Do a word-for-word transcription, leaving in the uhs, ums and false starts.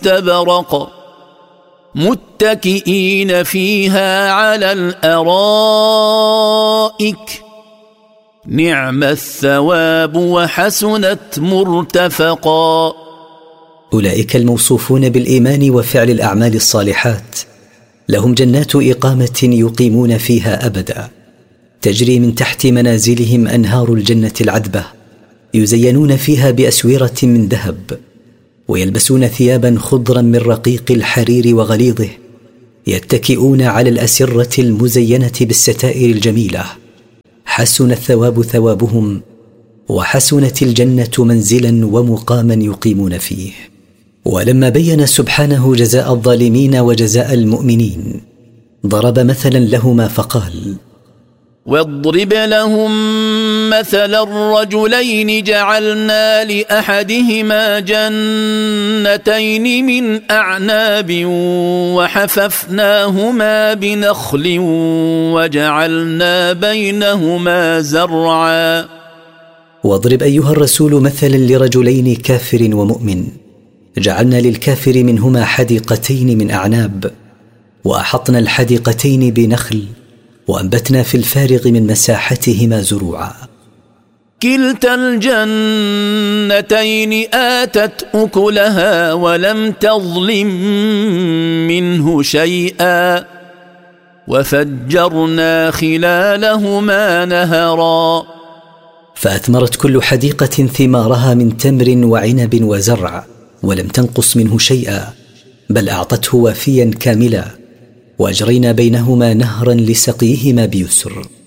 واستبرق متكئين فيها على الأرائك نعم الثواب وحسنت مرتفقا. أولئك الموصوفون بالإيمان وفعل الأعمال الصالحات لهم جنات إقامة يقيمون فيها أبدا، تجري من تحت منازلهم أنهار الجنة العذبة، يزينون فيها بأسورة من ذهب، ويلبسون ثيابا خضرا من رقيق الحرير وغليظه، يتكئون على الأسرة المزينة بالستائر الجميلة. حسن الثواب ثوابهم، وحسنت الجنة منزلا ومقاما يقيمون فيه. ولما بين سبحانه جزاء الظالمين وجزاء المؤمنين ضرب مثلا لهما فقال: واضرب لهم مثل الرجلين جعلنا لأحدهما جنتين من أعناب وحففناهما بنخل وجعلنا بينهما زرعا. واضرب أيها الرسول مثلا لرجلين كافر ومؤمن جعلنا للكافر منهما حديقتين من أعناب وأحطنا الحديقتين بنخل وأنبتنا في الفارغ من مساحتهما زروعا. كلتا الجنتين آتت أكلها ولم تظلم منه شيئا وفجرنا خلالهما نهرا. فأثمرت كل حديقة ثمارها من تمر وعنب وزرع ولم تنقص منه شيئا، بل أعطته وافيا كاملا، وأجرينا بينهما نهرا لسقيهما بيسر.